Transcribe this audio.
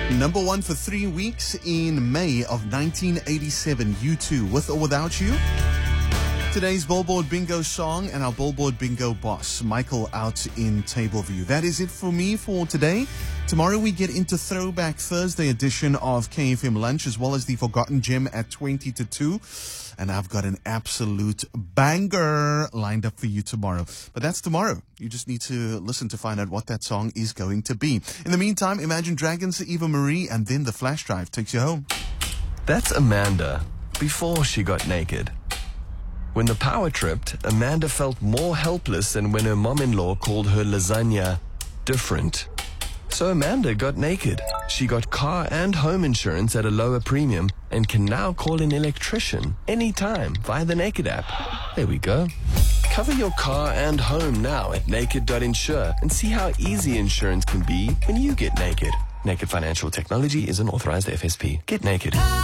Number one for 3 weeks in May of 1987. U2, With or Without You. Today's Billboard Bingo song and our Billboard Bingo boss, Michael, out in Tableview. That is it for me for today. Tomorrow we get into Throwback Thursday edition of KFM Lunch, as well as the Forgotten Gem at 20 to 2. And I've got an absolute banger lined up for you tomorrow. But that's tomorrow. You just need to listen to find out what that song is going to be. In the meantime, Imagine Dragons, Eva Marie, and then the flash drive takes you home. That's Amanda before she got naked. When the power tripped, Amanda felt more helpless than when her mom-in-law called her lasagna different. So Amanda got naked. She got car and home insurance at a lower premium and can now call an electrician anytime via the Naked app. There we go. Cover your car and home now at naked.insure and see how easy insurance can be when you get naked. Naked Financial Technology is an authorized FSP. Get naked.